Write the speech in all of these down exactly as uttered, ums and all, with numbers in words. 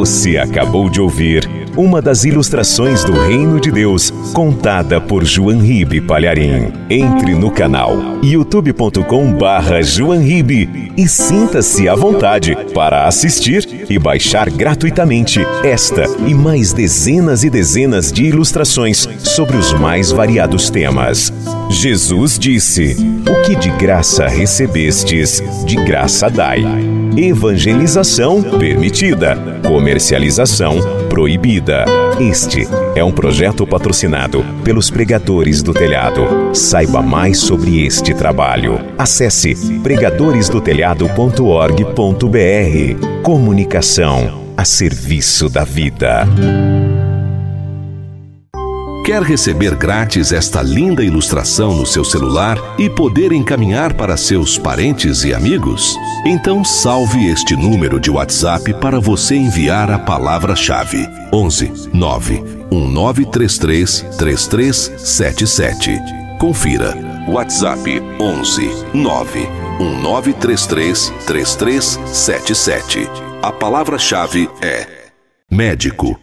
Você acabou de ouvir uma das ilustrações do Reino de Deus, contada por João Ribe Palharim. Entre no canal youtube ponto com barra João Ribe e sinta-se à vontade para assistir e baixar gratuitamente esta e mais dezenas e dezenas de ilustrações sobre os mais variados temas. Jesus disse: "O que de graça recebestes, de graça dai." Evangelização permitida, comercialização proibida. Este é um projeto patrocinado pelos Pregadores do Telhado. Saiba mais sobre este trabalho. Acesse pregadores do telhado ponto org ponto br. Comunicação a serviço da vida. Quer receber grátis esta linda ilustração no seu celular e poder encaminhar para seus parentes e amigos? Então salve este número de WhatsApp para você enviar a palavra-chave: onze nove um nove três três três três sete sete. Confira. WhatsApp onze nove um nove três três três três sete sete. A palavra-chave é médico.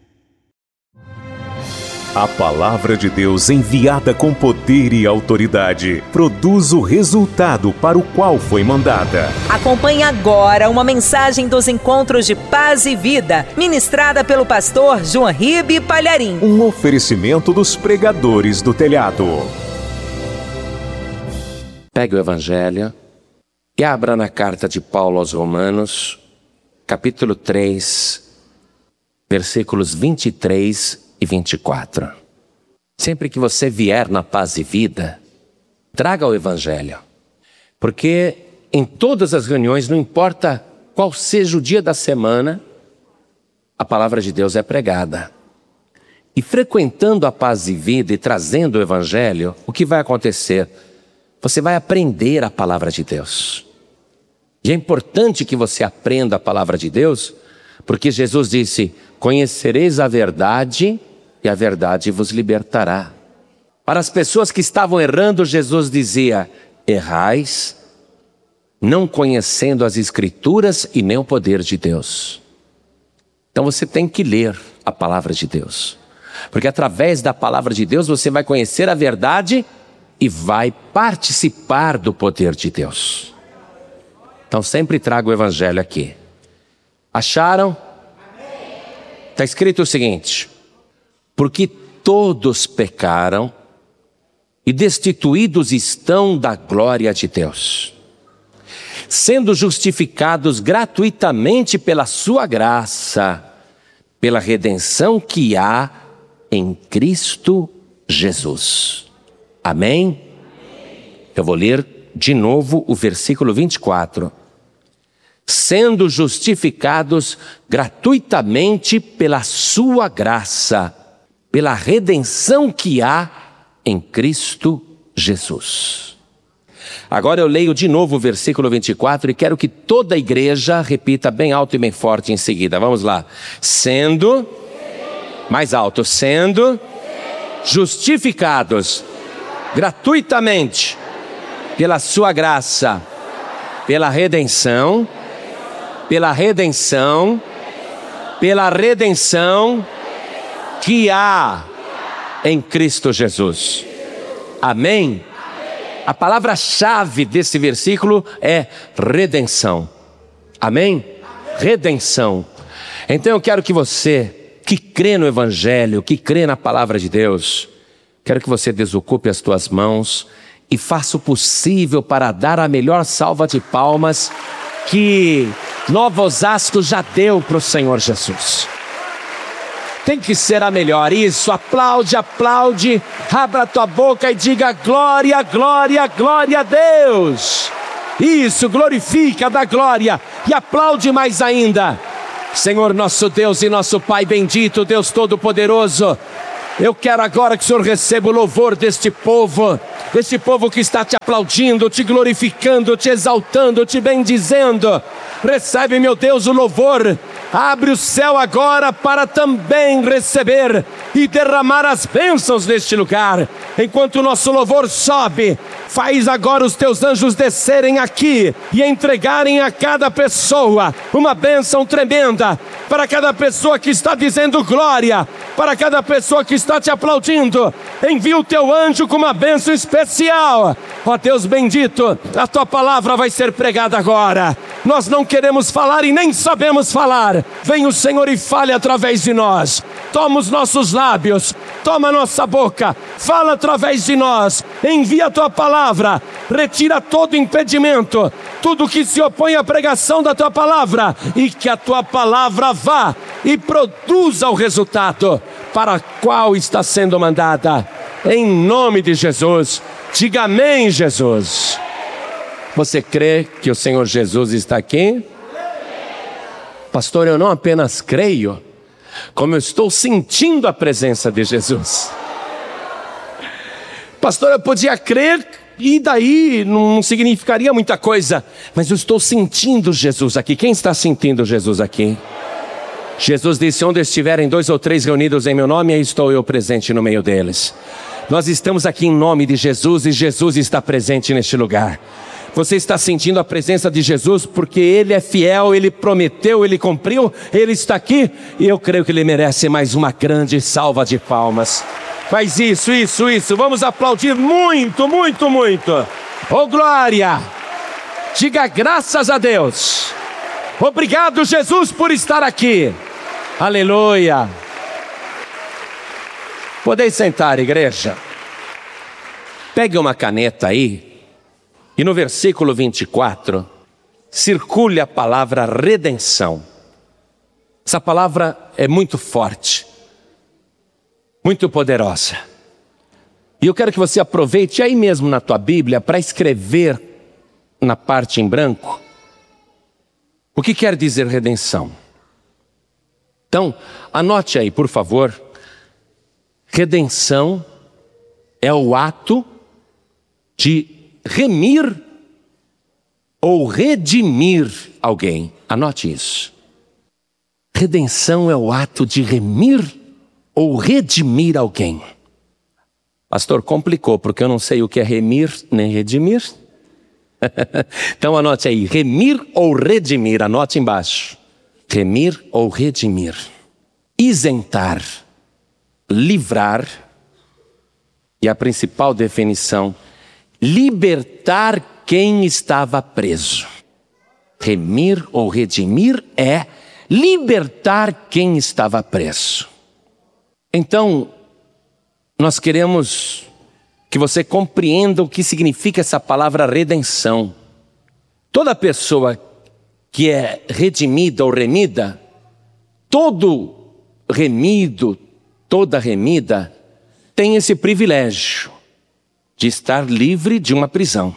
A palavra de Deus, enviada com poder e autoridade, produz o resultado para o qual foi mandada. Acompanhe agora uma mensagem dos Encontros de Paz e Vida, ministrada pelo pastor João Ribe Palharim. Um oferecimento dos Pregadores do Telhado. Pegue o Evangelho e abra na carta de Paulo aos Romanos, capítulo três, versículos vinte e três e vinte e quatro. Sempre que você vier na Paz e Vida, traga o Evangelho. Porque em todas as reuniões, não importa qual seja o dia da semana, a palavra de Deus é pregada. E frequentando a Paz e Vida e trazendo o Evangelho, o que vai acontecer? Você vai aprender a palavra de Deus. E é importante que você aprenda a palavra de Deus, porque Jesus disse: "Conhecereis a verdade e a verdade vos libertará." Para as pessoas que estavam errando, Jesus dizia: "Errais, não conhecendo as Escrituras e nem o poder de Deus." Então você tem que ler a palavra de Deus, porque através da palavra de Deus você vai conhecer a verdade e vai participar do poder de Deus. Então sempre traga o Evangelho aqui. Acharam? Está escrito o seguinte: "Porque todos pecaram e destituídos estão da glória de Deus, sendo justificados gratuitamente pela sua graça, pela redenção que há em Cristo Jesus." Amém? Eu vou ler de novo o versículo vinte e quatro. "Sendo justificados gratuitamente pela sua graça, pela redenção que há em Cristo Jesus." Agora eu leio de novo o versículo vinte e quatro e quero que toda a igreja repita bem alto e bem forte em seguida. Vamos lá. Sendo, mais alto, sendo justificados gratuitamente pela sua graça, pela redenção, pela redenção, pela redenção que há em Cristo Jesus. Amém? A palavra-chave desse versículo é redenção. Amém? Redenção. Então eu quero que você, que crê no Evangelho, que crê na palavra de Deus, quero que você desocupe as tuas mãos e faça o possível para dar a melhor salva de palmas que Nova Osasco já deu para o Senhor Jesus. Tem que ser a melhor. Isso, aplaude, aplaude, abra a tua boca e diga glória, glória, glória a Deus. Isso, glorifica, dá glória e aplaude mais ainda. Senhor nosso Deus e nosso Pai bendito, Deus Todo-Poderoso, eu quero agora que o Senhor receba o louvor deste povo, deste povo que está te aplaudindo, te glorificando, te exaltando, te bendizendo. Recebe, meu Deus, o louvor. Abre o céu agora para também receber e derramar as bênçãos neste lugar. Enquanto o nosso louvor sobe, Faz agora os teus anjos descerem aqui e entregarem a cada pessoa uma bênção tremenda. Para cada pessoa que está dizendo glória, para cada pessoa que está te aplaudindo, envia o teu anjo com uma bênção especial. Ó Deus bendito, a tua palavra vai ser pregada agora. Nós não queremos falar e nem sabemos falar. Vem o Senhor e fale através de nós. Toma os nossos lábios, toma a nossa boca, fala através de nós. Envia a tua palavra, retira todo impedimento, tudo que se opõe à pregação da tua palavra, e que a tua palavra vá e produza o resultado para o qual está sendo mandada. Em nome de Jesus, diga amém, Jesus. Você crê que o Senhor Jesus está aqui? Pastor, eu não apenas creio, como eu estou sentindo a presença de Jesus. Pastor, eu podia crer e daí não significaria muita coisa, mas eu estou sentindo Jesus aqui. Quem está sentindo Jesus aqui? Jesus disse: onde estiverem dois ou três reunidos em meu nome, aí estou eu presente no meio deles. Nós estamos aqui em nome de Jesus e Jesus está presente neste lugar. Você está sentindo a presença de Jesus porque Ele é fiel, Ele prometeu, Ele cumpriu, Ele está aqui, e eu creio que Ele merece mais uma grande salva de palmas. Faz isso, isso, isso, vamos aplaudir muito, muito, muito. Oh glória, diga graças a Deus. Obrigado, Jesus, por estar aqui. Aleluia. Podeis sentar, igreja. Pegue uma caneta aí. E no versículo vinte e quatro, circule a palavra redenção. Essa palavra é muito forte, muito poderosa. E eu quero que você aproveite aí mesmo na tua Bíblia para escrever na parte em branco o que quer dizer redenção. Então, anote aí, por favor. Redenção é o ato de remir ou redimir alguém. Anote isso. Redenção é o ato de remir ou redimir alguém. Pastor, complicou, porque eu não sei o que é remir nem redimir. Então anote aí, remir ou redimir, anote embaixo. Remir ou redimir. Isentar, livrar, e a principal definição, libertar quem estava preso. Remir ou redimir é libertar quem estava preso. Então, nós queremos que você compreenda o que significa essa palavra redenção. Toda pessoa que é redimida ou remida, todo remido, toda remida, tem esse privilégio de estar livre de uma prisão.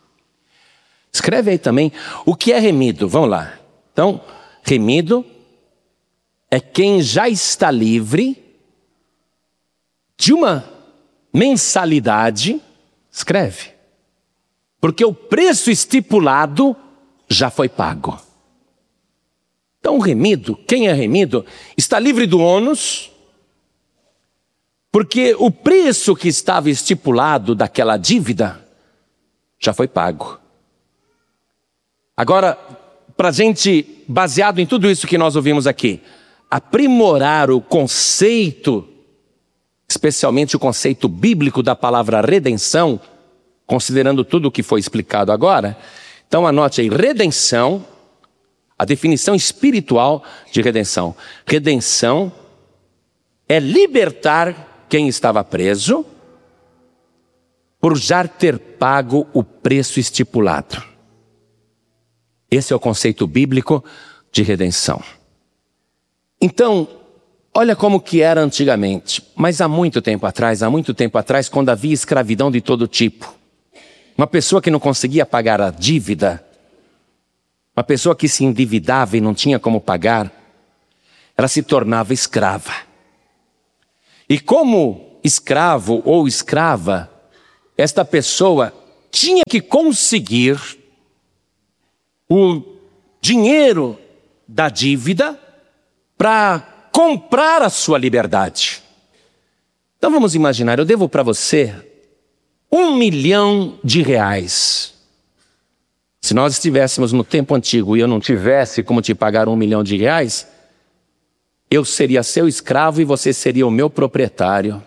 Escreve aí também o que é remido, vamos lá. Então, remido é quem já está livre de uma mensalidade, escreve, porque o preço estipulado já foi pago. Então, remido, quem é remido, está livre do ônus, porque o preço que estava estipulado daquela dívida já foi pago. Agora, para a gente, baseado em tudo isso que nós ouvimos aqui, aprimorar o conceito, especialmente o conceito bíblico da palavra redenção, considerando tudo o que foi explicado agora, então anote aí, redenção, a definição espiritual de redenção. Redenção é libertar quem estava preso por já ter pago o preço estipulado. Esse é o conceito bíblico de redenção. Então, olha como que era antigamente, mas há muito tempo atrás, há muito tempo atrás, quando havia escravidão de todo tipo. Uma pessoa que não conseguia pagar a dívida, uma pessoa que se endividava e não tinha como pagar, ela se tornava escrava. E como escravo ou escrava, esta pessoa tinha que conseguir o dinheiro da dívida para comprar a sua liberdade. Então vamos imaginar, eu devo para você Um milhão de reais. Se nós estivéssemos no tempo antigo e eu não tivesse como te pagar um milhão de reais, eu seria seu escravo e você seria o meu proprietário.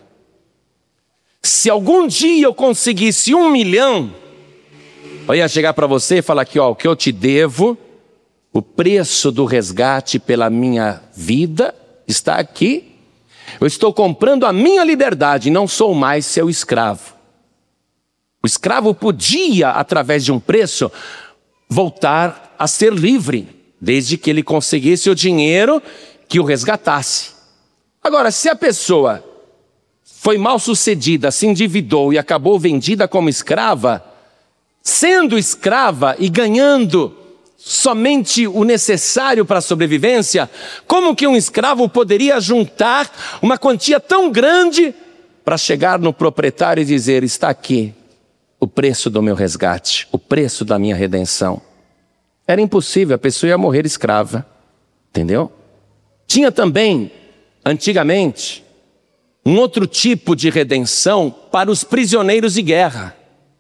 Se algum dia eu conseguisse um milhão, eu ia chegar para você e falar aqui, ó, o que eu te devo, o preço do resgate pela minha vida está aqui. Eu estou comprando a minha liberdade, não sou mais seu escravo. O escravo podia, através de um preço, voltar a ser livre, desde que ele conseguisse o dinheiro que o resgatasse. Agora, se a pessoa foi mal sucedida, se endividou e acabou vendida como escrava, sendo escrava e ganhando somente o necessário para a sobrevivência, como que um escravo poderia juntar uma quantia tão grande para chegar no proprietário e dizer, está aqui o preço do meu resgate, o preço da minha redenção? Era impossível, a pessoa ia morrer escrava, entendeu? Tinha também, antigamente, um outro tipo de redenção para os prisioneiros de guerra.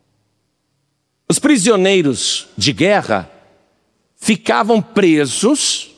Os prisioneiros de guerra ficavam presos,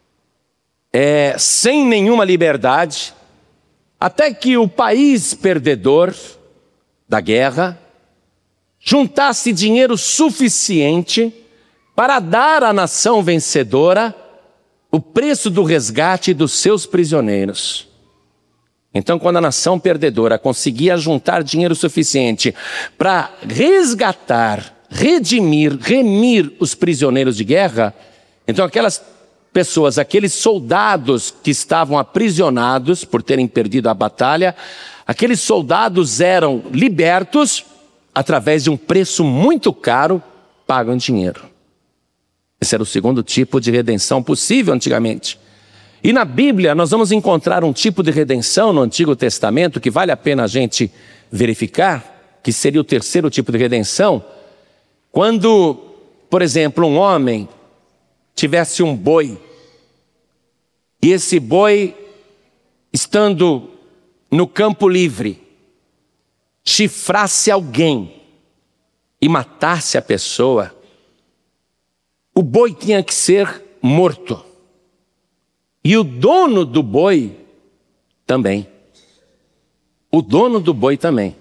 é, sem nenhuma liberdade, até que o país perdedor da guerra juntasse dinheiro suficiente para dar à nação vencedora o preço do resgate dos seus prisioneiros. Então, quando a nação perdedora conseguia juntar dinheiro suficiente para resgatar, redimir, remir os prisioneiros de guerra, então aquelas pessoas, aqueles soldados que estavam aprisionados por terem perdido a batalha, aqueles soldados eram libertos através de um preço muito caro, pago em dinheiro. Esse era o segundo tipo de redenção possível antigamente. E na Bíblia nós vamos encontrar um tipo de redenção no Antigo Testamento que vale a pena a gente verificar, que seria o terceiro tipo de redenção, quando, por exemplo, um homem tivesse um boi, e esse boi, estando no campo livre, chifrasse alguém e matasse a pessoa, o boi tinha que ser morto. E o dono do boi também. O dono do boi também.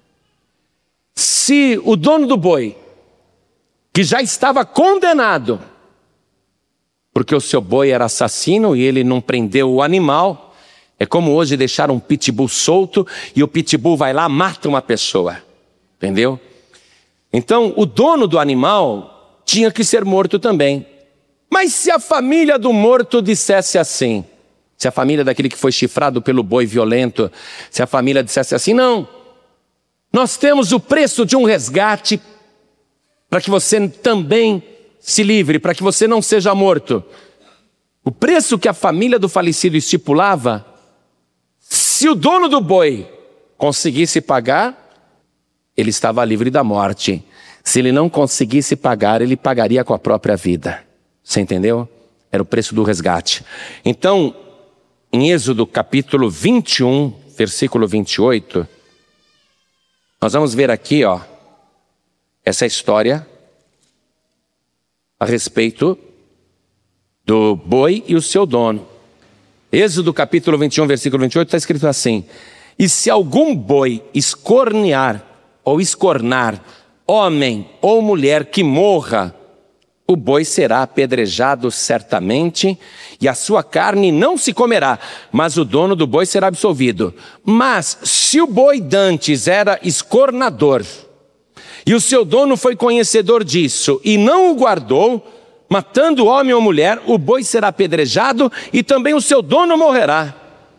Se o dono do boi, que já estava condenado, porque o seu boi era assassino e ele não prendeu o animal, é como hoje deixar um pitbull solto e o pitbull vai lá e mata uma pessoa. Entendeu? Então, o dono do animal tinha que ser morto também. Mas se a família do morto dissesse assim, se a família daquele que foi chifrado pelo boi violento, se a família dissesse assim, não, nós temos o preço de um resgate para que você também se livre, para que você não seja morto. O preço que a família do falecido estipulava, se o dono do boi conseguisse pagar, ele estava livre da morte. Se ele não conseguisse pagar, ele pagaria com a própria vida. Você entendeu? Era o preço do resgate. Então, em Êxodo capítulo vinte e um, versículo vinte e oito, nós vamos ver aqui, ó, essa história a respeito do boi e o seu dono. Êxodo capítulo vinte e um, versículo vinte e oito, está escrito assim: e se algum boi escornear ou escornar homem ou mulher que morra, o boi será apedrejado certamente, e a sua carne não se comerá, mas o dono do boi será absolvido. Mas se o boi dantes era escornador, e o seu dono foi conhecedor disso, e não o guardou, matando homem ou mulher, o boi será apedrejado, e também o seu dono morrerá.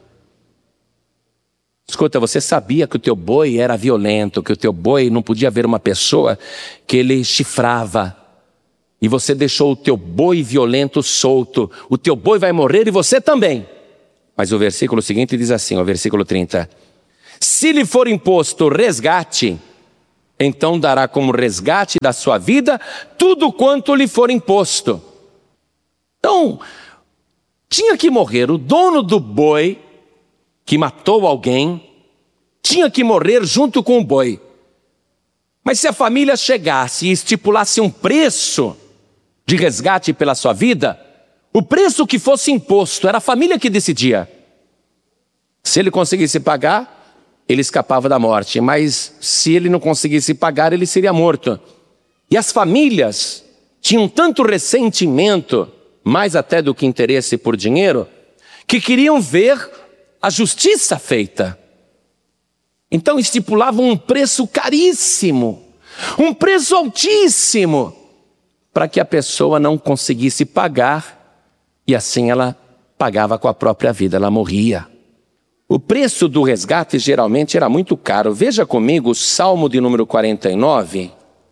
Escuta, você sabia que o teu boi era violento, que o teu boi não podia ver uma pessoa que ele chifrava, e você deixou o teu boi violento solto, o teu boi vai morrer e você também. Mas o versículo seguinte diz assim, o versículo trinta, se lhe for imposto resgate, então dará como resgate da sua vida tudo quanto lhe for imposto. Então, tinha que morrer o dono do boi que matou alguém, tinha que morrer junto com o boi. Mas se a família chegasse e estipulasse um preço de resgate pela sua vida, o preço que fosse imposto, era a família que decidia. Se ele conseguisse pagar, ele escapava da morte, mas se ele não conseguisse pagar, ele seria morto. E as famílias tinham tanto ressentimento, mais até do que interesse por dinheiro, que queriam ver a justiça feita. Então estipulavam um preço caríssimo, um preço altíssimo, para que a pessoa não conseguisse pagar, e assim ela pagava com a própria vida, ela morria. O preço do resgate geralmente era muito caro. Veja comigo o Salmo de número quarenta e nove,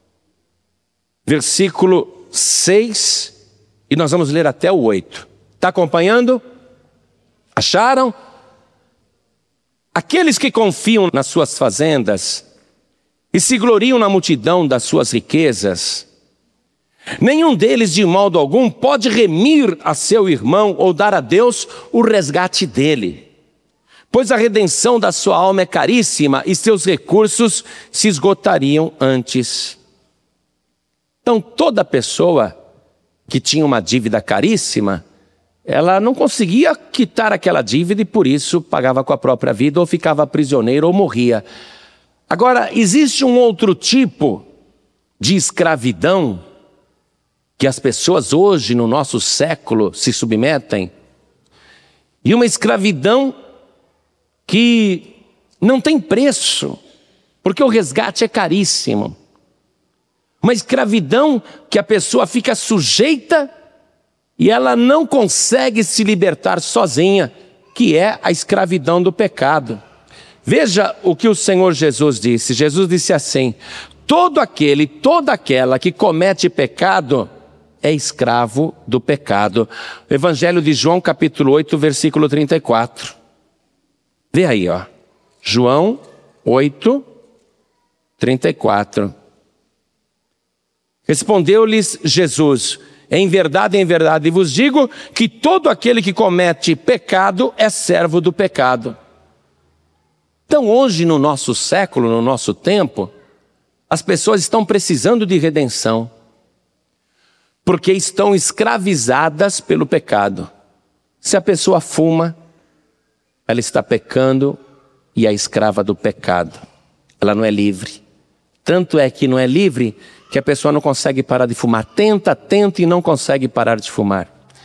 versículo seis, e nós vamos ler até o oito. Está acompanhando? Acharam? Aqueles que confiam nas suas fazendas e se gloriam na multidão das suas riquezas, nenhum deles de modo algum pode remir a seu irmão ou dar a Deus o resgate dele, pois a redenção da sua alma é caríssima e seus recursos se esgotariam antes. Então toda pessoa que tinha uma dívida caríssima, ela não conseguia quitar aquela dívida e por isso pagava com a própria vida ou ficava prisioneiro ou morria. Agora, existe um outro tipo de escravidão que as pessoas hoje no nosso século se submetem, e uma escravidão que não tem preço, porque o resgate é caríssimo. Uma escravidão que a pessoa fica sujeita e ela não consegue se libertar sozinha, que é a escravidão do pecado. Veja o que o Senhor Jesus disse. Jesus disse assim: todo aquele, toda aquela que comete pecado é escravo do pecado. Evangelho de João, capítulo oito, versículo trinta e quatro. Vê aí, ó. João oito, trinta e quatro. Respondeu-lhes Jesus: em verdade, em verdade vos digo que todo aquele que comete pecado é servo do pecado. Então hoje no nosso século, no nosso tempo, as pessoas estão precisando de redenção, porque estão escravizadas pelo pecado. Se a pessoa fuma, ela está pecando e é escrava do pecado. Ela não é livre. Tanto é que não é livre que a pessoa não consegue parar de fumar. Tenta, tenta e não consegue parar de fumar.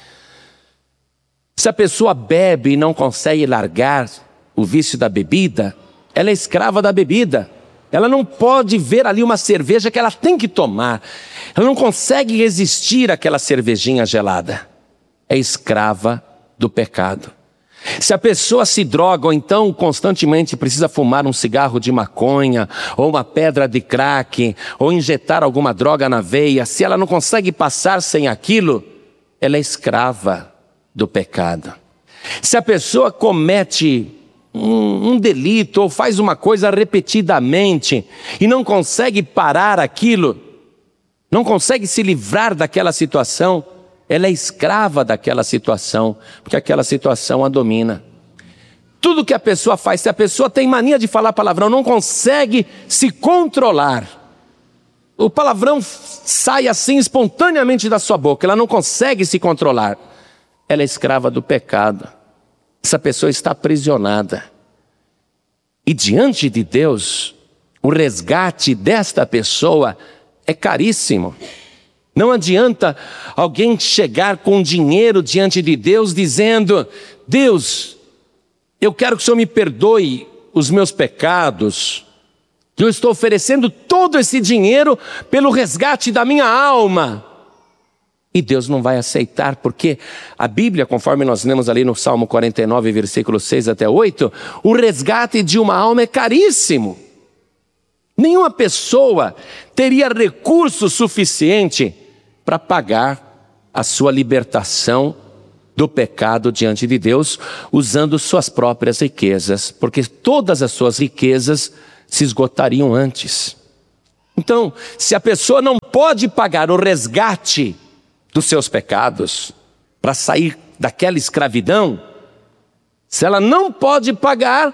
Se a pessoa bebe e não consegue largar o vício da bebida, ela é escrava da bebida. Ela não pode ver ali uma cerveja que ela tem que tomar. Ela não consegue resistir àquela cervejinha gelada. É escrava do pecado. Se a pessoa se droga ou então constantemente precisa fumar um cigarro de maconha, ou uma pedra de crack, ou injetar alguma droga na veia, se ela não consegue passar sem aquilo, ela é escrava do pecado. Se a pessoa comete um, um delito ou faz uma coisa repetidamente e não consegue parar aquilo, não consegue se livrar daquela situação, ela é escrava daquela situação, porque aquela situação a domina. Tudo que a pessoa faz, se a pessoa tem mania de falar palavrão, não consegue se controlar, o palavrão sai assim espontaneamente da sua boca, ela não consegue se controlar, ela é escrava do pecado. Essa pessoa está aprisionada. E diante de Deus, o resgate desta pessoa é caríssimo. Não adianta alguém chegar com dinheiro diante de Deus dizendo: Deus, eu quero que o Senhor me perdoe os meus pecados. Eu estou oferecendo todo esse dinheiro pelo resgate da minha alma. E Deus não vai aceitar, porque a Bíblia, conforme nós lemos ali no Salmo quarenta e nove, versículos seis até oito, o resgate de uma alma é caríssimo. Nenhuma pessoa teria recurso suficiente para pagar a sua libertação do pecado diante de Deus, usando suas próprias riquezas, porque todas as suas riquezas se esgotariam antes. Então, se a pessoa não pode pagar o resgate dos seus pecados, para sair daquela escravidão, se ela não pode pagar,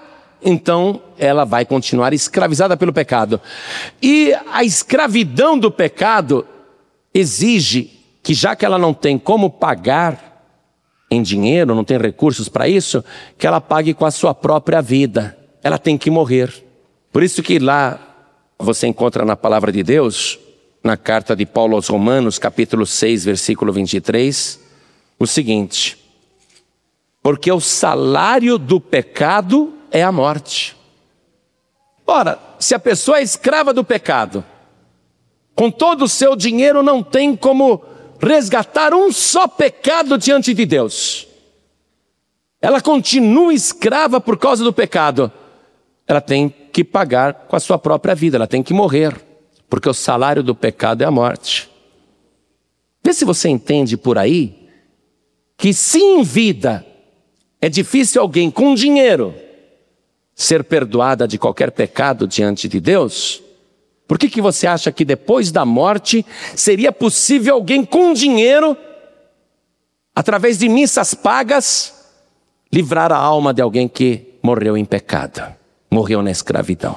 então ela vai continuar escravizada pelo pecado. E a escravidão do pecado exige que, já que ela não tem como pagar em dinheiro, não tem recursos para isso, que ela pague com a sua própria vida. Ela tem que morrer. Por isso que lá você encontra na palavra de Deus, na carta de Paulo aos Romanos, capítulo seis, versículo vinte e três, o seguinte: porque o salário do pecado é a morte. Ora, se a pessoa é escrava do pecado, com todo o seu dinheiro não tem como resgatar um só pecado diante de Deus. Ela continua escrava por causa do pecado. Ela tem que pagar com a sua própria vida, ela tem que morrer, porque o salário do pecado é a morte. Vê se você entende por aí que, se em vida é difícil alguém com dinheiro ser perdoada de qualquer pecado diante de Deus, por que que você acha que depois da morte seria possível alguém com dinheiro, através de missas pagas, livrar a alma de alguém que morreu em pecado, morreu na escravidão?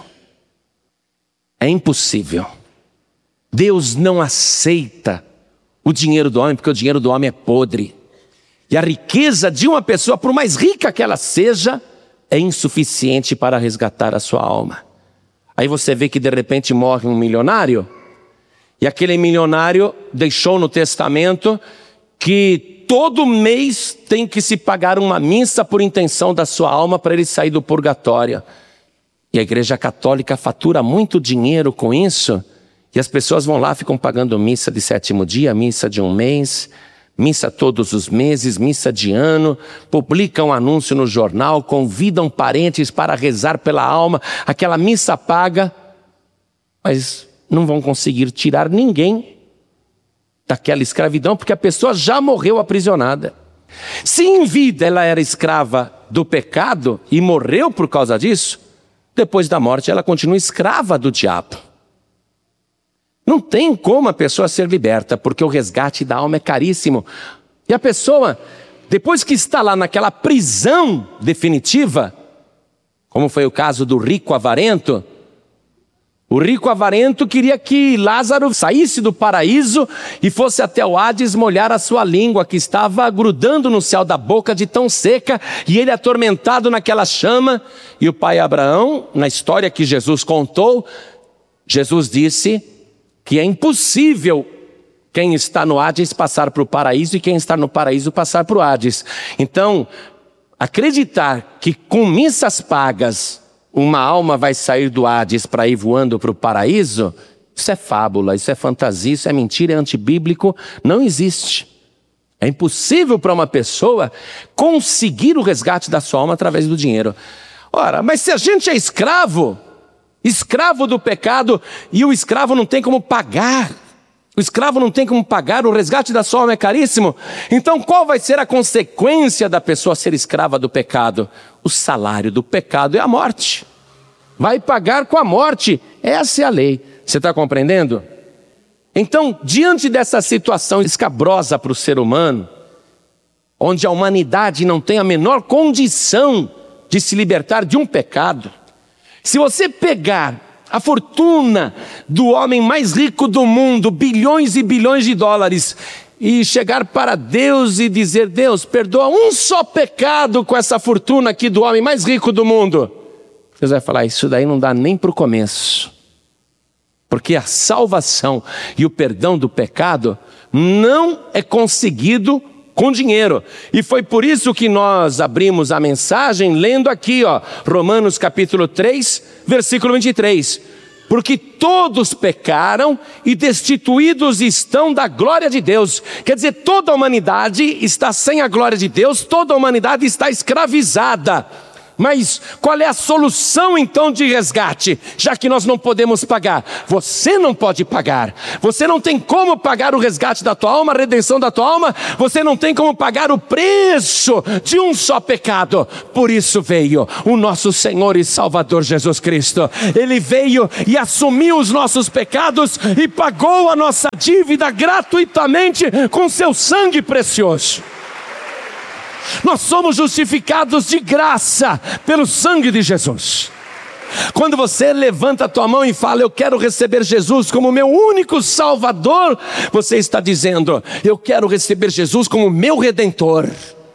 É impossível. Deus não aceita o dinheiro do homem, porque o dinheiro do homem é podre. E a riqueza de uma pessoa, por mais rica que ela seja, é insuficiente para resgatar a sua alma. Aí você vê que de repente morre um milionário, e aquele milionário deixou no testamento que todo mês tem que se pagar uma missa por intenção da sua alma para ele sair do purgatório. E a Igreja Católica fatura muito dinheiro com isso, e as pessoas vão lá, ficam pagando missa de sétimo dia, missa de um mês, missa todos os meses, missa de ano, publicam anúncio no jornal, convidam parentes para rezar pela alma, aquela missa paga, mas não vão conseguir tirar ninguém daquela escravidão, porque a pessoa já morreu aprisionada. Se em vida ela era escrava do pecado e morreu por causa disso, depois da morte ela continua escrava do diabo. Não tem como a pessoa ser liberta, porque o resgate da alma é caríssimo. E a pessoa, depois que está lá naquela prisão definitiva, como foi o caso do rico avarento, o rico avarento queria que Lázaro saísse do paraíso e fosse até o Hades molhar a sua língua, que estava grudando no céu da boca de tão seca, e ele atormentado naquela chama. E o pai Abraão, na história que Jesus contou, Jesus disse que é impossível quem está no Hades passar para o paraíso e quem está no paraíso passar para o Hades. Então, acreditar que com missas pagas uma alma vai sair do Hades para ir voando para o paraíso, isso é fábula, isso é fantasia, isso é mentira, é antibíblico, não existe. É impossível para uma pessoa conseguir o resgate da sua alma através do dinheiro. Ora, mas se a gente é escravo, escravo do pecado, e o escravo não tem como pagar, o escravo não tem como pagar, o resgate da sua alma é caríssimo, então qual vai ser a consequência da pessoa ser escrava do pecado? O salário do pecado é a morte. Vai pagar com a morte, essa é a lei. Você está compreendendo? Então, diante dessa situação escabrosa para o ser humano, onde a humanidade não tem a menor condição de se libertar de um pecado, se você pegar a fortuna do homem mais rico do mundo, bilhões e bilhões de dólares, e chegar para Deus e dizer: Deus, perdoa um só pecado com essa fortuna aqui do homem mais rico do mundo, Deus vai falar: isso daí não dá nem para o começo, porque a salvação e o perdão do pecado não é conseguido com dinheiro. E foi por isso que nós abrimos a mensagem lendo aqui, ó, Romanos capítulo três, versículo vinte e três. Porque todos pecaram e destituídos estão da glória de Deus. Quer dizer, toda a humanidade está sem a glória de Deus, toda a humanidade está escravizada. Mas qual é a solução então de resgate? Já que nós não podemos pagar, você não pode pagar, você não tem como pagar o resgate da tua alma, a redenção da tua alma, você não tem como pagar o preço de um só pecado. Por isso veio o nosso Senhor e Salvador Jesus Cristo. Ele veio e assumiu os nossos pecados e pagou a nossa dívida gratuitamente com seu sangue precioso. Nós somos justificados de graça pelo sangue de Jesus. Quando você levanta a tua mão e fala, eu quero receber Jesus como meu único Salvador, você está dizendo, eu quero receber Jesus como meu Redentor,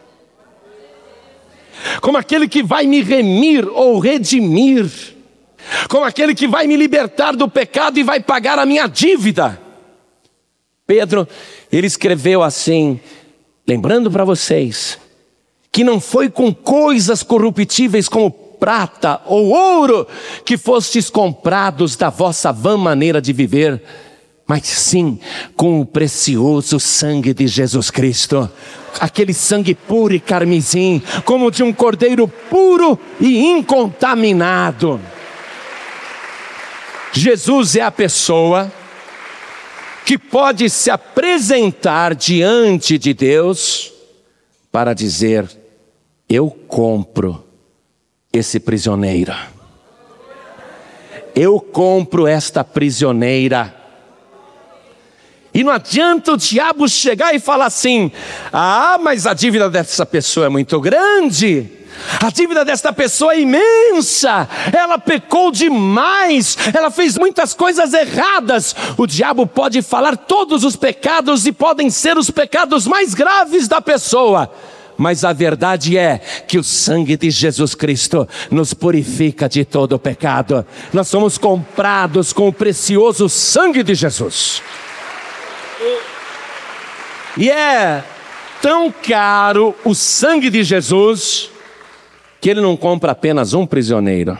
como aquele que vai me remir ou redimir, como aquele que vai me libertar do pecado e vai pagar a minha dívida. Pedro, ele escreveu assim, lembrando para vocês, que não foi com coisas corruptíveis como prata ou ouro que fostes comprados da vossa vã maneira de viver, mas sim com o precioso sangue de Jesus Cristo, aquele sangue puro e carmesim, como de um cordeiro puro e incontaminado. Jesus é a pessoa que pode se apresentar diante de Deus para dizer, eu compro esse prisioneiro, eu compro esta prisioneira. E não adianta o diabo chegar e falar assim, ah, mas a dívida dessa pessoa é muito grande, a dívida desta pessoa é imensa, ela pecou demais, ela fez muitas coisas erradas. O diabo pode falar todos os pecados e podem ser os pecados mais graves da pessoa, mas a verdade é que o sangue de Jesus Cristo nos purifica de todo o pecado. Nós somos comprados com o precioso sangue de Jesus. E é tão caro o sangue de Jesus que ele não compra apenas um prisioneiro.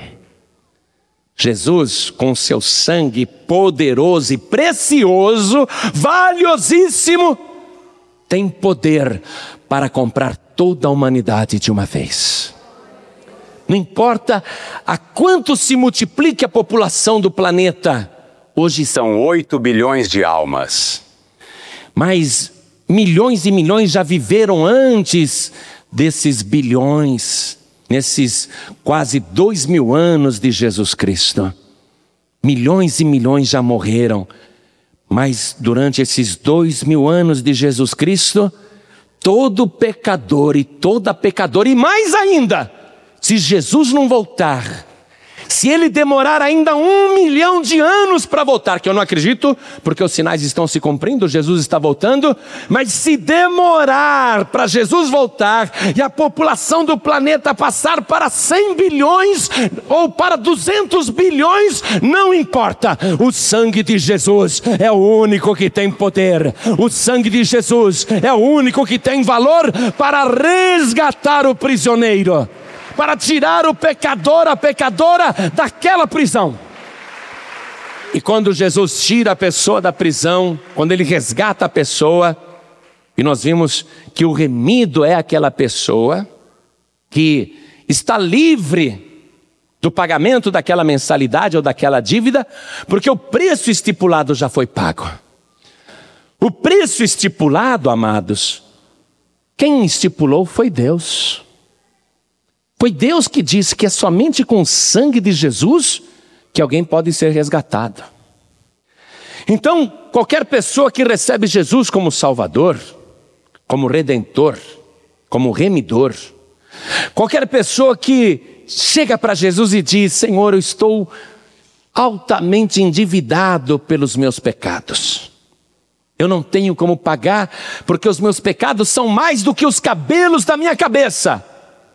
Jesus, com seu sangue poderoso e precioso, valiosíssimo, tem poder para comprar toda a humanidade de uma vez. Não importa a quanto se multiplique a população do planeta, hoje são oito bilhões de almas, mas milhões e milhões já viveram antes desses bilhões, nesses quase dois mil anos de Jesus Cristo. Milhões e milhões já morreram, mas durante esses dois mil anos de Jesus Cristo, todo pecador e toda pecadora, e mais ainda, se Jesus não voltar, se ele demorar ainda um milhão de anos para voltar, que eu não acredito, porque os sinais estão se cumprindo, Jesus está voltando, mas se demorar para Jesus voltar e a população do planeta passar para cem bilhões ou para duzentos bilhões, não importa, o sangue de Jesus é o único que tem poder, o sangue de Jesus é o único que tem valor para resgatar o prisioneiro, para tirar o pecador, a pecadora daquela prisão. E quando Jesus tira a pessoa da prisão, quando ele resgata a pessoa, e nós vimos que o remido é aquela pessoa que está livre do pagamento daquela mensalidade ou daquela dívida, porque o preço estipulado já foi pago. O preço estipulado, amados, quem estipulou foi Deus. Foi Deus que disse que é somente com o sangue de Jesus que alguém pode ser resgatado. Então, qualquer pessoa que recebe Jesus como Salvador, como Redentor, como Remidor, qualquer pessoa que chega para Jesus e diz, Senhor, eu estou altamente endividado pelos meus pecados. Eu não tenho como pagar, porque os meus pecados são mais do que os cabelos da minha cabeça.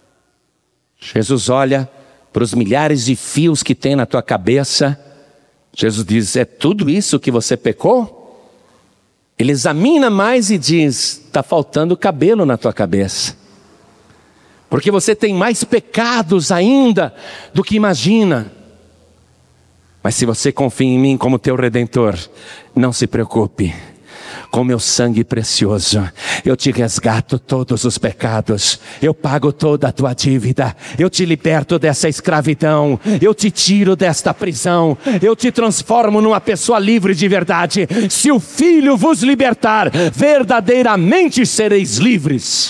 Jesus olha para os milhares de fios que tem na tua cabeça. Jesus diz, é tudo isso que você pecou? Ele examina mais e diz, está faltando cabelo na tua cabeça. Porque você tem mais pecados ainda do que imagina. Mas se você confia em mim como teu Redentor, não se preocupe. Com meu sangue precioso, eu te resgato todos os pecados, eu pago toda a tua dívida, eu te liberto dessa escravidão, eu te tiro desta prisão, eu te transformo numa pessoa livre de verdade. Se o Filho vos libertar, verdadeiramente sereis livres.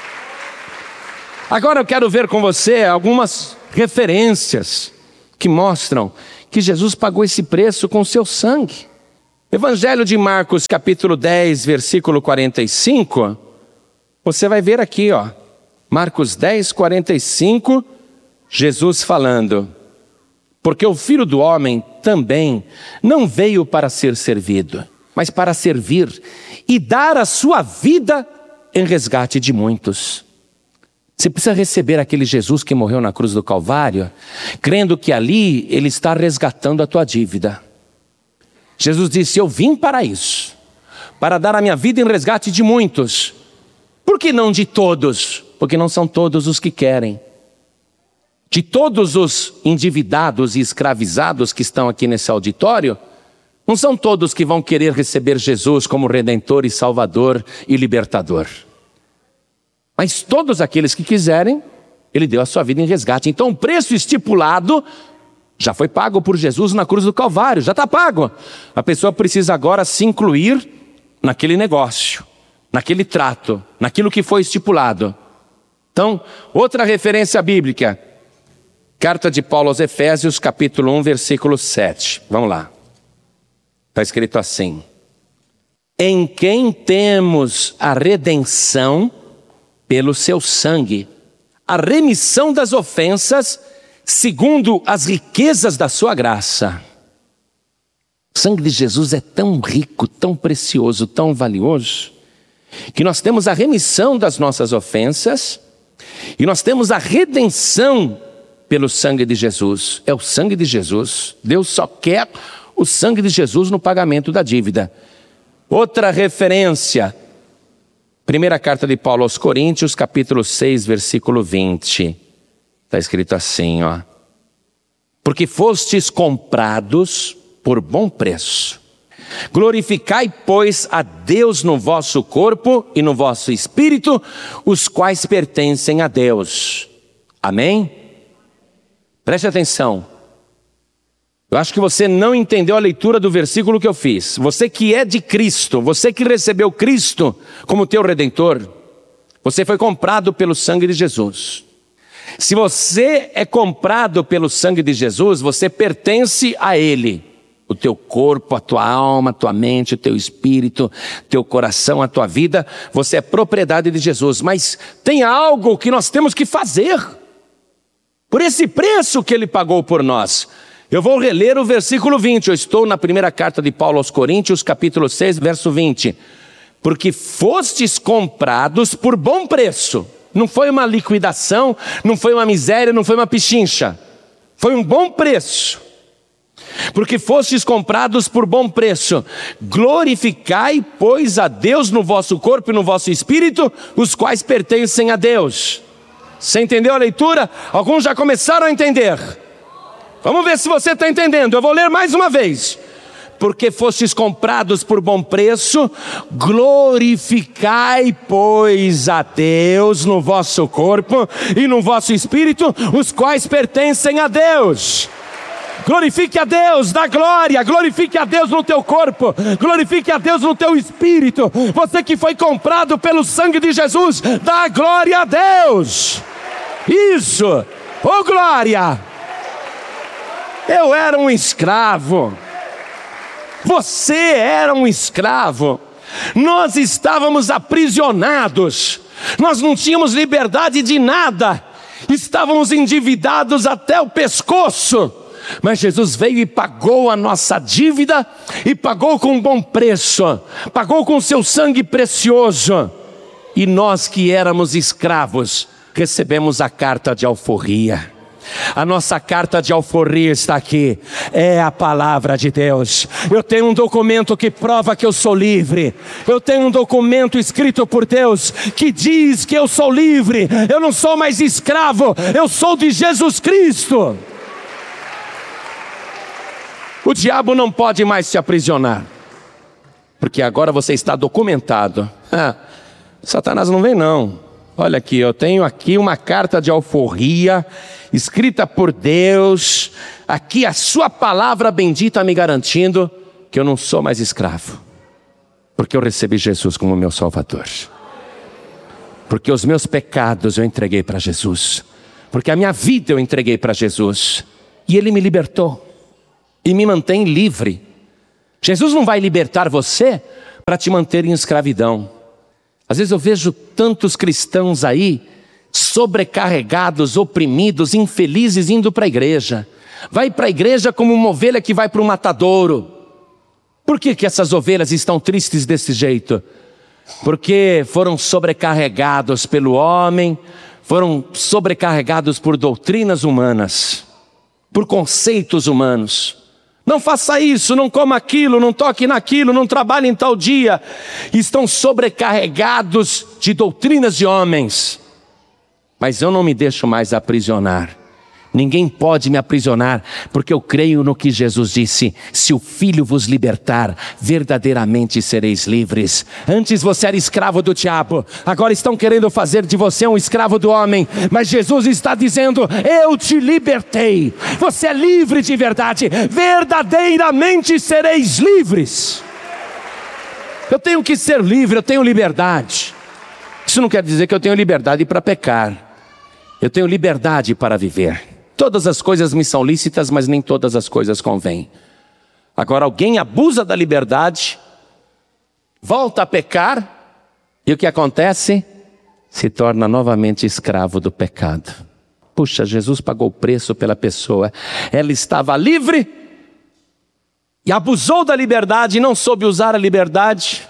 Agora eu quero ver com você algumas referências que mostram que Jesus pagou esse preço com seu sangue. Evangelho de Marcos, capítulo dez, versículo quarenta e cinco, você vai ver aqui, ó, Marcos dez, quarenta e cinco, Jesus falando: porque o Filho do Homem também não veio para ser servido, mas para servir e dar a sua vida em resgate de muitos. Você precisa receber aquele Jesus que morreu na cruz do Calvário, crendo que ali Ele está resgatando a tua dívida. Jesus disse: eu vim para isso, para dar a minha vida em resgate de muitos. Por que não de todos? Porque não são todos os que querem. De todos os endividados e escravizados que estão aqui nesse auditório, não são todos que vão querer receber Jesus como Redentor e Salvador e Libertador. Mas todos aqueles que quiserem, Ele deu a sua vida em resgate. Então o preço estipulado já foi pago por Jesus na cruz do Calvário, já está pago. A pessoa precisa agora se incluir naquele negócio, naquele trato, naquilo que foi estipulado. Então, outra referência bíblica, carta de Paulo aos Efésios, capítulo um, versículo sete. Vamos lá. Está escrito assim: em quem temos a redenção pelo seu sangue, a remissão das ofensas, segundo as riquezas da sua graça. O sangue de Jesus é tão rico, tão precioso, tão valioso, que nós temos a remissão das nossas ofensas e nós temos a redenção pelo sangue de Jesus. É o sangue de Jesus. Deus só quer o sangue de Jesus no pagamento da dívida. Outra referência, primeira carta de Paulo aos Coríntios, capítulo seis, versículo vinte. Está escrito assim, ó: porque fostes comprados por bom preço. Glorificai, pois, a Deus no vosso corpo e no vosso espírito, os quais pertencem a Deus. Amém? Preste atenção. Eu acho que você não entendeu a leitura do versículo que eu fiz. Você que é de Cristo, você que recebeu Cristo como teu Redentor, você foi comprado pelo sangue de Jesus. Se você é comprado pelo sangue de Jesus, você pertence a Ele. O teu corpo, a tua alma, a tua mente, o teu espírito, teu coração, a tua vida, você é propriedade de Jesus. Mas tem algo que nós temos que fazer por esse preço que Ele pagou por nós. Eu vou reler o versículo vinte. Eu estou na primeira carta de Paulo aos Coríntios, capítulo seis, verso vinte. Porque fostes comprados por bom preço. Não foi uma liquidação, não foi uma miséria, não foi uma pichincha. Foi um bom preço. Porque fostes comprados por bom preço. Glorificai, pois, a Deus no vosso corpo e no vosso espírito, os quais pertencem a Deus. Você entendeu a leitura? Alguns já começaram a entender. Vamos ver se você está entendendo. Eu vou ler mais uma vez. Porque fostes comprados por bom preço, glorificai, pois, a Deus no vosso corpo e no vosso espírito, os quais pertencem a Deus. Glorifique a Deus, dá glória, glorifique a Deus no teu corpo, glorifique a Deus no teu espírito. Você que foi comprado pelo sangue de Jesus, dá glória a Deus. Isso, oh glória. Eu era um escravo, você era um escravo, nós estávamos aprisionados, nós não tínhamos liberdade de nada, estávamos endividados até o pescoço. Mas Jesus veio e pagou a nossa dívida, e pagou com um bom preço, pagou com o seu sangue precioso. E nós que éramos escravos, recebemos a carta de alforria. A nossa carta de alforria está aqui, é a palavra de Deus. Eu tenho um documento que prova que eu sou livre. Eu tenho um documento escrito por Deus que diz que eu sou livre. Eu não sou mais escravo, eu sou de Jesus Cristo. O diabo não pode mais te aprisionar, porque agora você está documentado. Ah, Satanás não vem não. Olha aqui, eu tenho aqui uma carta de alforria, escrita por Deus, aqui a sua palavra bendita me garantindo que eu não sou mais escravo, porque eu recebi Jesus como meu Salvador, porque os meus pecados eu entreguei para Jesus, porque a minha vida eu entreguei para Jesus, e Ele me libertou, e me mantém livre. Jesus não vai libertar você para te manter em escravidão. Às vezes eu vejo tantos cristãos aí sobrecarregados, oprimidos, infelizes, indo para a igreja. Vai para a igreja como uma ovelha que vai para um matadouro. Por que que essas ovelhas estão tristes desse jeito? Porque foram sobrecarregados pelo homem, foram sobrecarregados por doutrinas humanas, por conceitos humanos. Não faça isso, não coma aquilo, não toque naquilo, não trabalhe em tal dia. Estão sobrecarregados de doutrinas de homens. Mas eu não me deixo mais aprisionar. Ninguém pode me aprisionar, porque eu creio no que Jesus disse: se o Filho vos libertar, verdadeiramente sereis livres. Antes você era escravo do diabo, agora estão querendo fazer de você um escravo do homem. Mas Jesus está dizendo: eu te libertei, você é livre de verdade, verdadeiramente sereis livres. Eu tenho que ser livre, eu tenho liberdade. Isso não quer dizer que eu tenho liberdade para pecar. Eu tenho liberdade para viver. Todas as coisas me são lícitas, mas nem todas as coisas convêm. Agora alguém abusa da liberdade, volta a pecar, e o que acontece? Se torna novamente escravo do pecado. Puxa, Jesus pagou o preço pela pessoa. Ela estava livre e abusou da liberdade, e não soube usar a liberdade,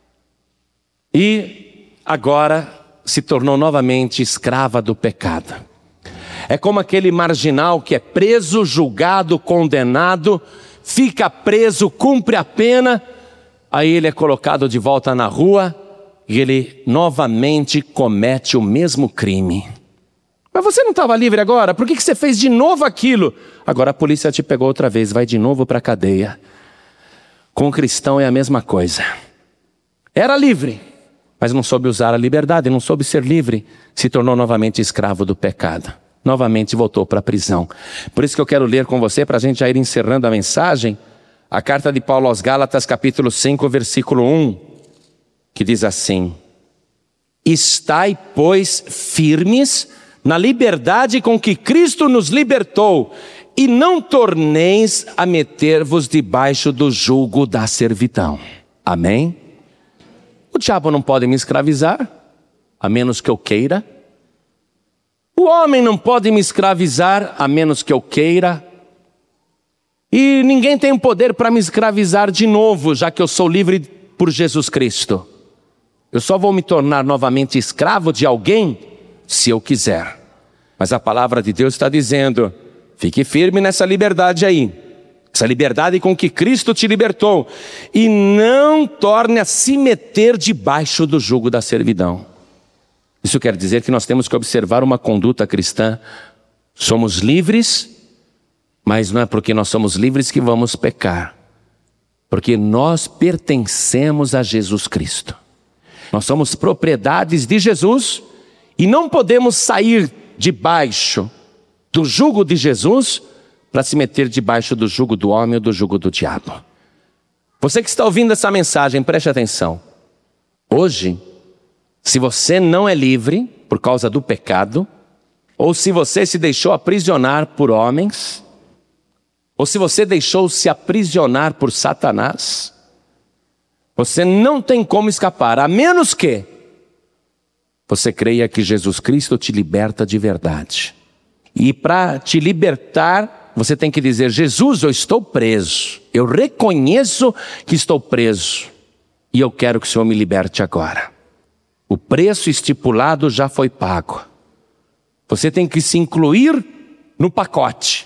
e agora se tornou novamente escrava do pecado. É como aquele marginal que é preso, julgado, condenado, fica preso, cumpre a pena, aí ele é colocado de volta na rua e ele novamente comete o mesmo crime. Mas você não estava livre agora? Por que que você fez de novo aquilo? Agora a polícia te pegou outra vez, vai de novo para a cadeia. Com o cristão é a mesma coisa. Era livre, mas não soube usar a liberdade, não soube ser livre, se tornou novamente escravo do pecado. Novamente voltou para a prisão. Por isso que eu quero ler com você, para a gente já ir encerrando a mensagem, a carta de Paulo aos Gálatas, capítulo cinco, versículo um, que diz assim: estai, pois, firmes na liberdade com que Cristo nos libertou, e não torneis a meter-vos debaixo do jugo da servidão. Amém? O diabo não pode me escravizar, a menos que eu queira. O homem não pode me escravizar, a menos que eu queira. E ninguém tem poder para me escravizar de novo, já que eu sou livre por Jesus Cristo. Eu só vou me tornar novamente escravo de alguém, se eu quiser. Mas a palavra de Deus está dizendo: fique firme nessa liberdade aí. Essa liberdade com que Cristo te libertou. E não torne a se meter debaixo do jugo da servidão. Isso quer dizer que nós temos que observar uma conduta cristã. Somos livres, mas não é porque nós somos livres que vamos pecar. Porque nós pertencemos a Jesus Cristo. Nós somos propriedades de Jesus e não podemos sair debaixo do jugo de Jesus para se meter debaixo do jugo do homem ou do jugo do diabo. Você que está ouvindo essa mensagem, preste atenção. Hoje, se você não é livre por causa do pecado, ou se você se deixou aprisionar por homens, ou se você deixou-se aprisionar por Satanás, você não tem como escapar, a menos que você creia que Jesus Cristo te liberta de verdade. E para te libertar, você tem que dizer: Jesus, eu estou preso, eu reconheço que estou preso, e eu quero que o Senhor me liberte agora. O preço estipulado já foi pago. Você tem que se incluir no pacote.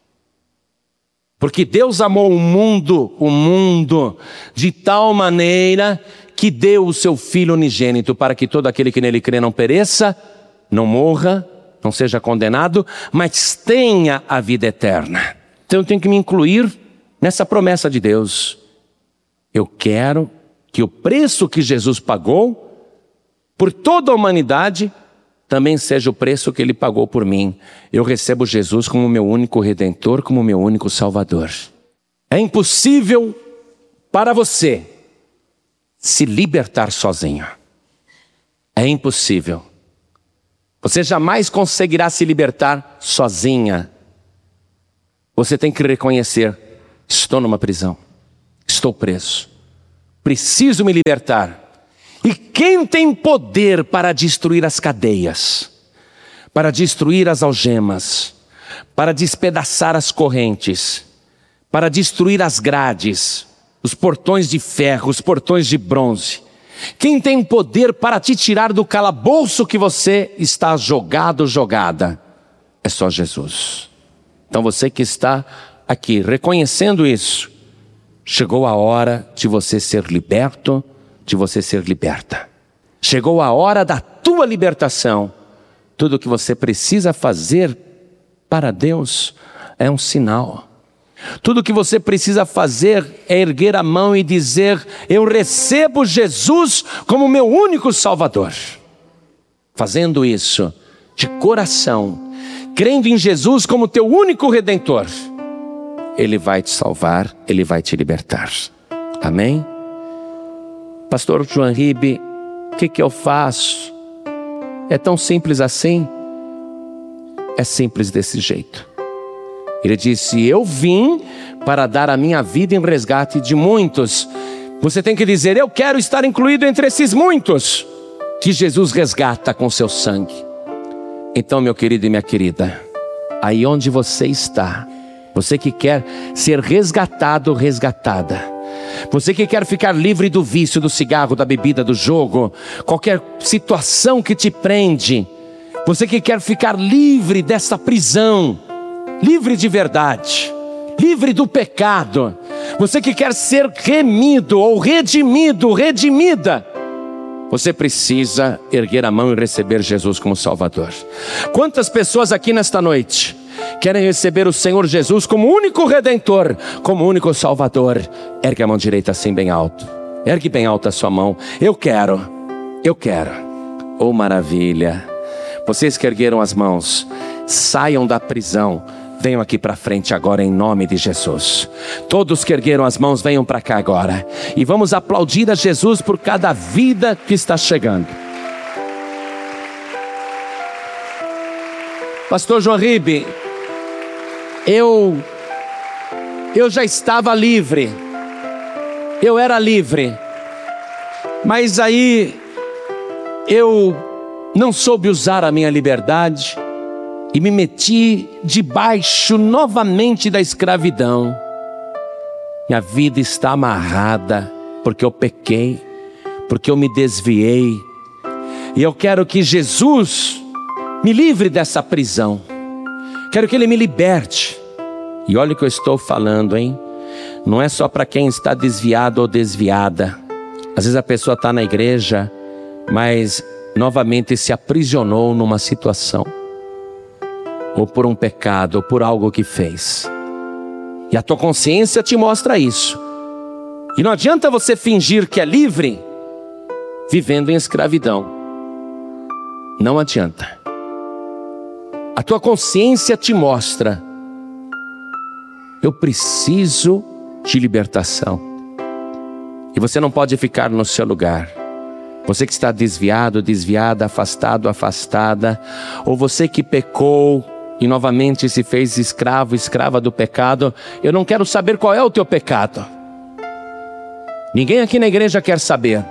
Porque Deus amou o mundo, o mundo, de tal maneira que deu o seu Filho unigênito, para que todo aquele que nele crê não pereça, não morra, não seja condenado, mas tenha a vida eterna. Então eu tenho que me incluir nessa promessa de Deus. Eu quero que o preço que Jesus pagou por toda a humanidade também seja o preço que Ele pagou por mim. Eu recebo Jesus como meu único Redentor, como meu único Salvador. É impossível para você se libertar sozinho. É impossível. Você jamais conseguirá se libertar sozinha. Você tem que reconhecer: estou numa prisão, estou preso, preciso me libertar. E quem tem poder para destruir as cadeias? para destruir as algemas, para despedaçar as correntes, para destruir as grades, os portões de ferro, os portões de bronze. Quem tem poder para te tirar do calabouço que você está jogado, jogada, é só Jesus. Então você que está aqui reconhecendo isso, chegou a hora de você ser liberto, de você ser liberta. Chegou a hora da tua libertação. Tudo o que você precisa fazer para Deus é um sinal. Tudo o que você precisa fazer é erguer a mão e dizer: eu recebo Jesus como meu único Salvador. Fazendo isso de coração, crendo em Jesus como teu único Redentor, Ele vai te salvar, Ele vai te libertar. Amém? Pastor João Ribe, o que, que eu faço? É tão simples assim? É simples desse jeito. Ele disse: eu vim para dar a minha vida em resgate de muitos. Você tem que dizer: eu quero estar incluído entre esses muitos que Jesus resgata com seu sangue. Então, meu querido e minha querida, aí onde você está, você que quer ser resgatado, resgatada, você que quer ficar livre do vício, do cigarro, da bebida, do jogo, qualquer situação que te prende, você que quer ficar livre dessa prisão, livre de verdade, livre do pecado, você que quer ser remido ou redimido, redimida, você precisa erguer a mão e receber Jesus como Salvador. Quantas pessoas aqui nesta noite querem receber o Senhor Jesus como único Redentor, como único Salvador? Ergue a mão direita assim bem alto. Ergue bem alto a sua mão. Eu quero, eu quero. Oh, maravilha. Vocês que ergueram as mãos, saiam da prisão. Venham aqui para frente agora em nome de Jesus. Todos que ergueram as mãos, venham para cá agora. E vamos aplaudir a Jesus por cada vida que está chegando. Pastor João Ribe, eu, eu já estava livre. Eu era livre. Mas aí eu não soube usar a minha liberdade e me meti debaixo novamente da escravidão. Minha vida está amarrada porque eu pequei, porque eu me desviei. E eu quero que Jesus me livre dessa prisão. Quero que Ele me liberte. E olha o que eu estou falando, hein? Não é só para quem está desviado ou desviada. Às vezes a pessoa está na igreja, mas novamente se aprisionou numa situação, ou por um pecado, ou por algo que fez. E a tua consciência te mostra isso. E não adianta você fingir que é livre vivendo em escravidão. Não adianta. A tua consciência te mostra: eu preciso de libertação. E você não pode ficar no seu lugar. Você que está desviado, desviada, afastado, afastada, ou você que pecou e novamente se fez escravo, escrava do pecado, eu não quero saber qual é o teu pecado. Ninguém aqui na igreja quer saber.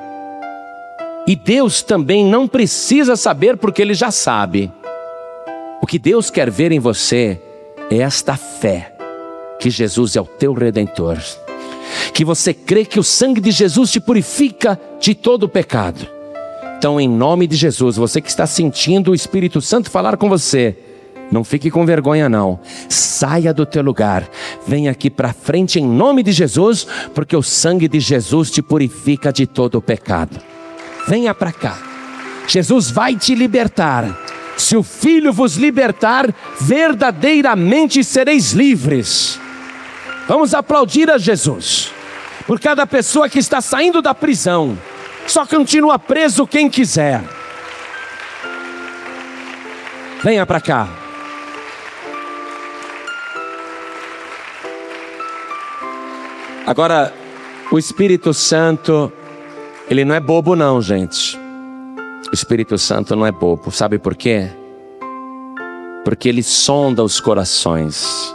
E Deus também não precisa saber, porque Ele já sabe. O que Deus quer ver em você é esta fé, que Jesus é o teu Redentor, que você crê que o sangue de Jesus te purifica de todo o pecado. Então, em nome de Jesus, você que está sentindo o Espírito Santo falar com você, não fique com vergonha não, saia do teu lugar, venha aqui para frente em nome de Jesus, porque o sangue de Jesus te purifica de todo o pecado. Venha para cá, Jesus vai te libertar. Se o Filho vos libertar, verdadeiramente sereis livres. Vamos aplaudir a Jesus por cada pessoa que está saindo da prisão. Só continua preso quem quiser. Venha para cá. Agora, o Espírito Santo, ele não é bobo não, gente. O Espírito Santo não é bobo. Sabe por quê? Porque ele sonda os corações.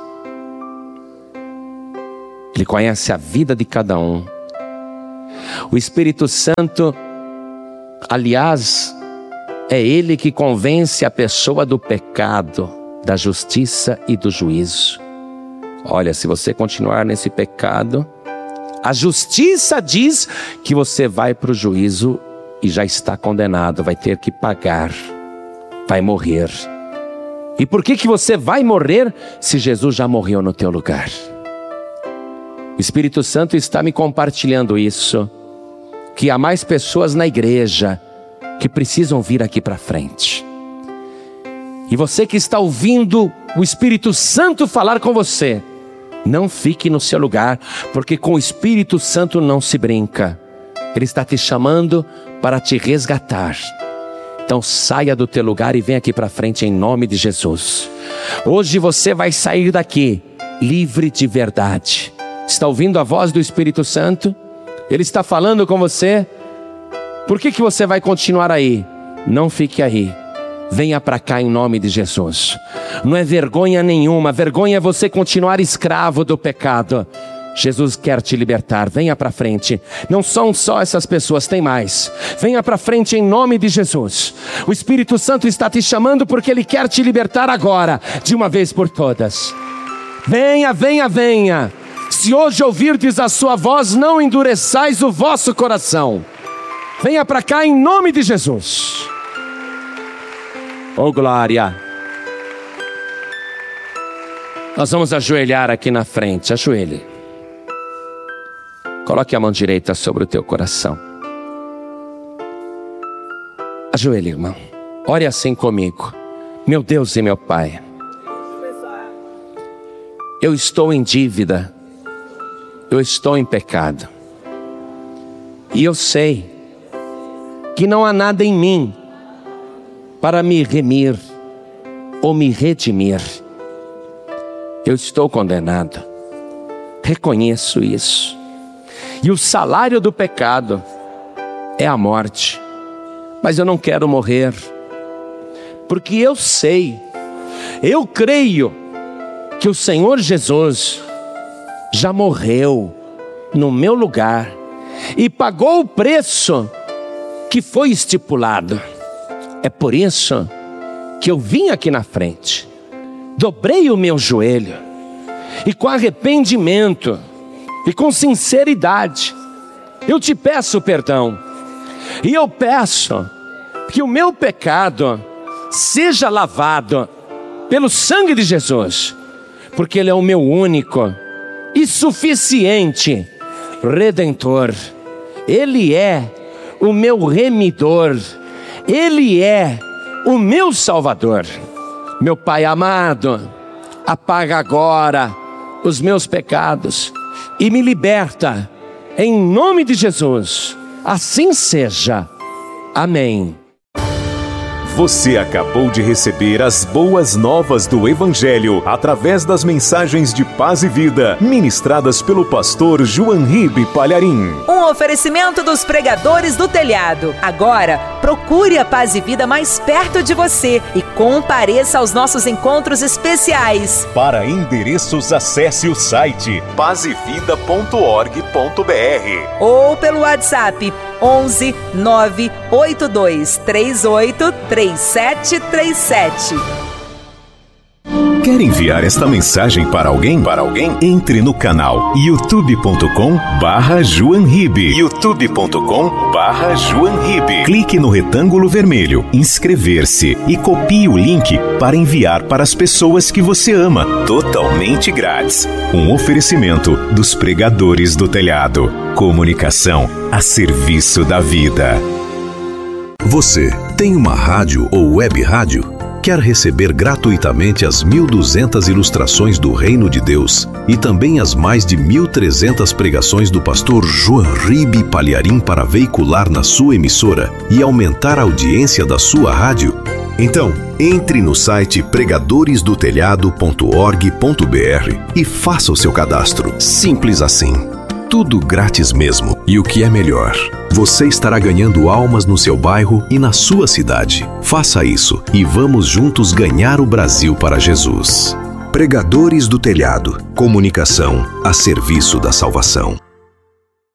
Ele conhece a vida de cada um. O Espírito Santo, aliás, É Ele que convence a pessoa do pecado, da justiça e do juízo. Olha, se você continuar nesse pecado, a justiça diz que você vai para o juízo e já está condenado, vai ter que pagar, vai morrer. E por que que você vai morrer se Jesus já morreu no teu lugar? O Espírito Santo está me compartilhando isso, que há mais pessoas na igreja que precisam vir aqui para frente. E você que está ouvindo o Espírito Santo falar com você, não fique no seu lugar, porque com o Espírito Santo não se brinca. Ele está te chamando para te resgatar. Então saia do teu lugar e vem aqui para frente em nome de Jesus. Hoje você vai sair daqui livre de verdade. Está ouvindo a voz do Espírito Santo? Ele está falando com você. Por que que você vai continuar aí? Não fique aí. Venha para cá em nome de Jesus. Não é vergonha nenhuma. Vergonha é você continuar escravo do pecado. Jesus quer te libertar. Venha para frente. Não são só essas pessoas, tem mais. Venha para frente em nome de Jesus. O Espírito Santo está te chamando porque Ele quer te libertar agora, de uma vez por todas. Venha, venha, venha. Se hoje ouvirdes a sua voz, não endureçais o vosso coração. Venha para cá em nome de Jesus. Oh glória. Nós vamos ajoelhar aqui na frente. Ajoelhe. Coloque a mão direita sobre o teu coração. Ajoelhe, irmão. Ore assim comigo. Meu Deus e meu Pai, eu estou em dívida. Eu estou em pecado. E eu sei que não há nada em mim para me remir ou me redimir. Eu estou condenado. Reconheço isso. E o salário do pecado é a morte. Mas eu não quero morrer, porque eu sei, eu creio que o Senhor Jesus já morreu no meu lugar e pagou o preço que foi estipulado. É por isso que eu vim aqui na frente, dobrei o meu joelho e com arrependimento e com sinceridade eu te peço perdão. E eu peço que o meu pecado seja lavado pelo sangue de Jesus, porque Ele é o meu único e suficiente Redentor. Ele é o meu remidor. Ele é o meu Salvador. Meu Pai amado, apaga agora os meus pecados e me liberta em nome de Jesus. Assim seja. Amém. Você acabou de receber as boas novas do Evangelho através das mensagens de paz e vida ministradas pelo pastor João Ribe Palharim. Um oferecimento dos pregadores do telhado. Agora, procure a Paz e Vida mais perto de você e compareça aos nossos encontros especiais. Para endereços, acesse o site paz e vida ponto org ponto br ou pelo WhatsApp onze nove oito dois três oito três sete três sete. Quer enviar esta mensagem para alguém? Para alguém? Entre no canal youtube ponto com barra João Ribe. youtube ponto com barra João Ribe. Clique no retângulo vermelho, inscrever-se e copie o link para enviar para as pessoas que você ama, totalmente grátis. Um oferecimento dos pregadores do telhado. Comunicação a serviço da vida. Você tem uma rádio ou web rádio? Quer receber gratuitamente as mil e duzentas ilustrações do Reino de Deus e também as mais de mil e trezentas pregações do pastor João Ribe Palharim para veicular na sua emissora e aumentar a audiência da sua rádio? Então, entre no site pregadores do telhado ponto org ponto br e faça o seu cadastro. Simples assim. Tudo grátis mesmo. E o que é melhor, você estará ganhando almas no seu bairro e na sua cidade. Faça isso e vamos juntos ganhar o Brasil para Jesus. Pregadores do Telhado. Comunicação a serviço da salvação.